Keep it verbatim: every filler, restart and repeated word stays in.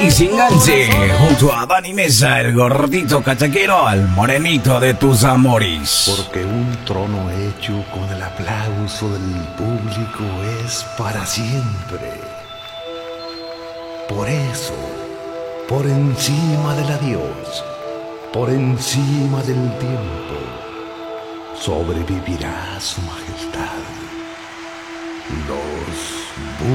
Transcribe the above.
Y sin enganche, junto a Dani Mesa, el gordito cachaquero, al morenito de tus amores. Porque un trono hecho con el aplauso del público es para siempre. Por eso, por encima del adiós, por encima del tiempo, sobrevivirá su majestad. Los